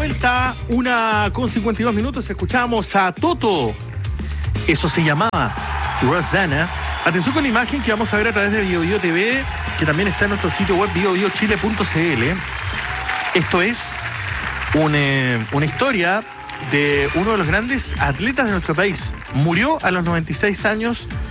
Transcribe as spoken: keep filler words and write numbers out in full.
vuelta, una con cincuenta y dos minutos, escuchamos a Toto. Eso se llamaba Rosanna. Atención con la imagen que vamos a ver a través de Bio Bio T V, que también está en nuestro sitio web bio bio chile punto c l. Esto es un, eh, una historia de uno de los grandes atletas de nuestro país. Murió a los noventa y seis años